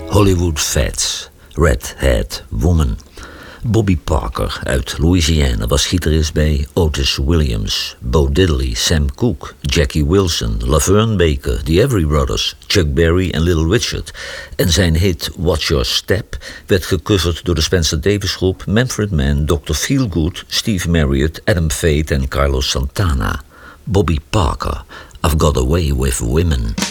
Hollywood Fats, Red Hat Woman. Bobby Parker uit Louisiana was gitarist bij Otis Williams, Bo Diddley, Sam Cooke, Jackie Wilson, Laverne Baker, The Everly Brothers, Chuck Berry en Little Richard. En zijn hit Watch Your Step werd gecoverd door de Spencer Davis groep, Manfred Mann, Dr. Feelgood, Steve Marriott, Adam Faith en Carlos Santana. Bobby Parker, I've Got a Way with Women.